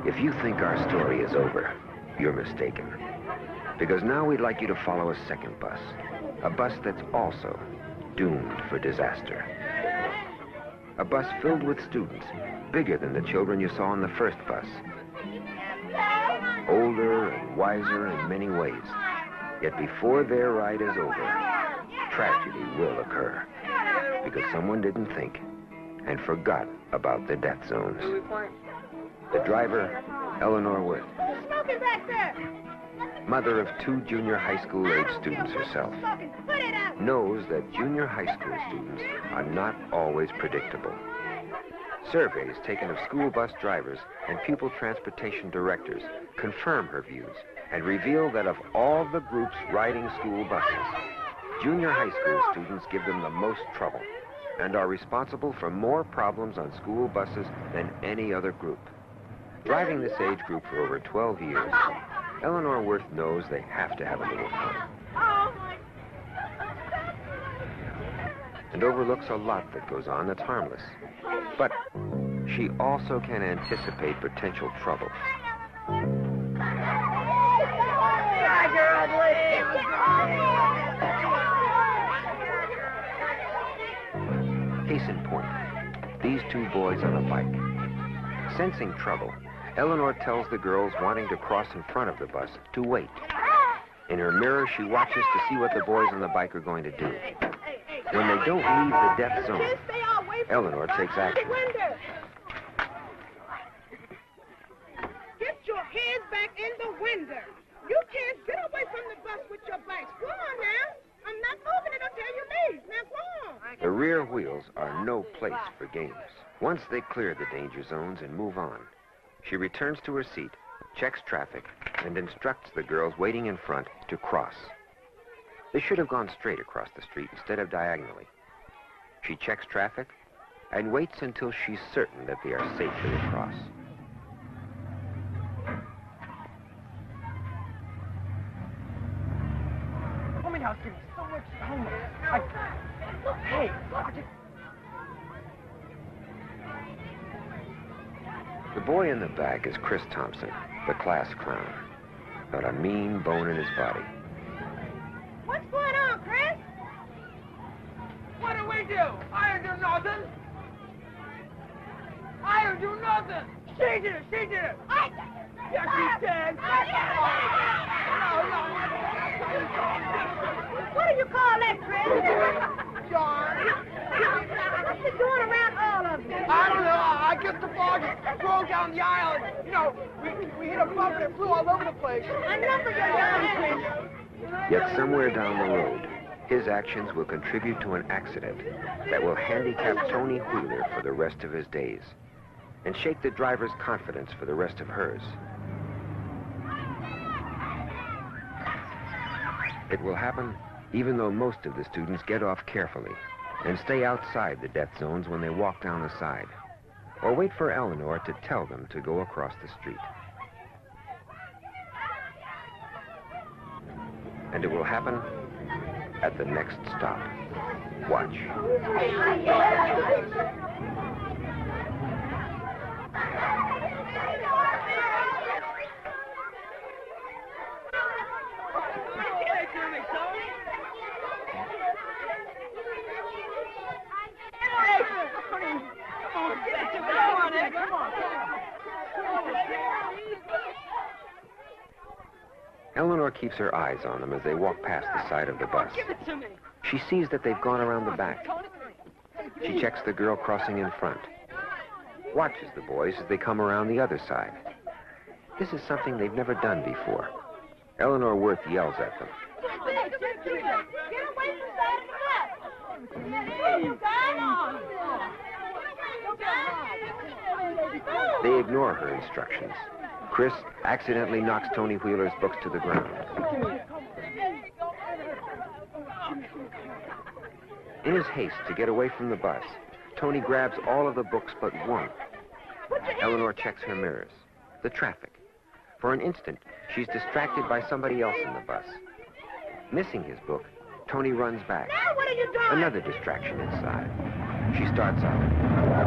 If you think our story is over, you're mistaken. Because now we'd like you to follow a second bus. A bus that's also doomed for disaster. A bus filled with students, bigger than the children you saw on the first bus. Older and wiser in many ways. Yet before their ride is over, tragedy will occur. Because someone didn't think and forgot about the death zones. The driver, Eleanor Worth. Smoking back there. Mother of 2 junior high school age students herself, knows that junior high school students are not always predictable. Surveys taken of school bus drivers and pupil transportation directors confirm her views and reveal that of all the groups riding school buses, junior high school students give them the most trouble and are responsible for more problems on school buses than any other group. Driving this age group for over 12 years, Eleanor Worth knows they have to have a little fun. And overlooks a lot that goes on that's harmless. But she also can anticipate potential trouble. Case in point, these 2 boys on a bike. Sensing trouble, Eleanor tells the girls wanting to cross in front of the bus to wait. In her mirror, she watches to see what the boys on the bike are going to do. When they don't leave the death zone, Eleanor takes action. Get your hands back in the window. You can't get away from the bus with your bikes. Go on now. I'm not moving it until you leave. Now go on. The rear wheels are no place for games. Once they clear the danger zones and move on, she returns to her seat, checks traffic, and instructs the girls waiting in front to cross. They should have gone straight across the street instead of diagonally. She checks traffic and waits until she's certain that they are safely across. Homie house gives me so much homework. Hey, The boy in the back is Chris Thompson, the class clown. Got a mean bone in his body. What's going on, Chris? what do we do? I didn't do nothing. I didn't do nothing. She did it. She did it. Yes, she did. What do you call that, Chris? John. What's you doing around all of you? I don't know. I guess the ball just rolled down the aisle. And, you know, we hit a bump and it flew all over the place. Enough of your young Yet somewhere down the road, his actions will contribute to an accident that will handicap Tony Wheeler for the rest of his days and shake the driver's confidence for the rest of hers. It will happen even though most of the students get off carefully and stay outside the death zones when they walk down the side, or wait for Eleanor to tell them to go across the street. And it will happen at the next stop. Watch. Eleanor keeps her eyes on them as they walk past the side of the bus. Give it to me. She sees that they've gone around the back. She checks the girl crossing in front. Watches the boys as they come around the other side. This is something they've never done before. Eleanor Worth yells at them. Get away from the side of the bus. They ignore her instructions. Chris accidentally knocks Tony Wheeler's books to the ground. In his haste to get away from the bus, Tony grabs all of the books but one. Eleanor checks her mirrors, the traffic. For an instant, she's distracted by somebody else in the bus. Missing his book, Tony runs back. Now what are you doing? Another distraction inside. She starts out.